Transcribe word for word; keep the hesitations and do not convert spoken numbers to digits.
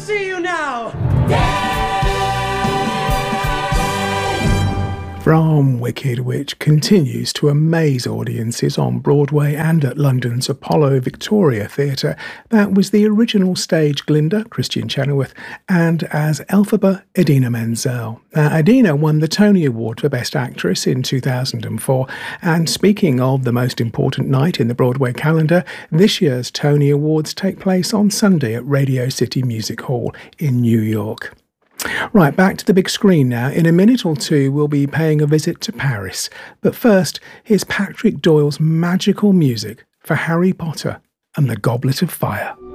see you now. From Wicked, which continues to amaze audiences on Broadway and at London's Apollo Victoria Theatre, that was the original stage Glinda, Christian Chenoweth, and as Elphaba, Idina Menzel. Now, Idina won the Tony Award for Best Actress in two thousand four, and speaking of the most important night in the Broadway calendar, this year's Tony Awards take place on Sunday at Radio City Music Hall in New York. Right, back to the big screen now. In a minute or two, we'll be paying a visit to Paris. But first, here's Patrick Doyle's magical music for Harry Potter and the Goblet of Fire.